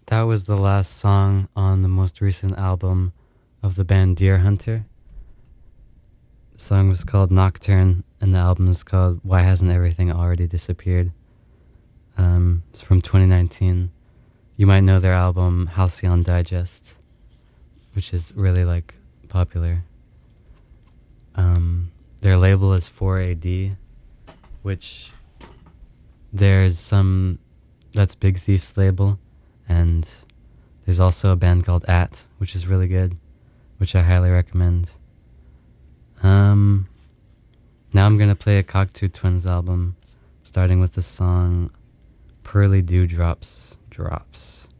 That was the last song on the most recent album of the band Deer Hunter. The song was called Nocturne, and the album is called Why Hasn't Everything Already Disappeared? It's from 2019. You might know their album Halcyon Digest, which is really like popular. Their label is 4AD, which there's some, that's Big Thief's label, and there's also a band called At, which is really good, which I highly recommend. Now I'm gonna play a Cocteau Twins album, starting with the song Pearly Dewdrops Drops.